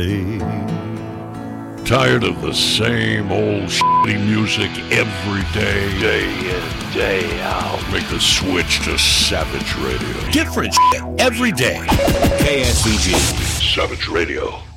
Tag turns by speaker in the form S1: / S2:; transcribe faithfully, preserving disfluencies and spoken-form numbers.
S1: Tired of the same old shitty music every day,
S2: day in, day out.
S1: Make the switch to Savage Radio.
S3: Different shit every day. K S V G.
S1: Savage Radio.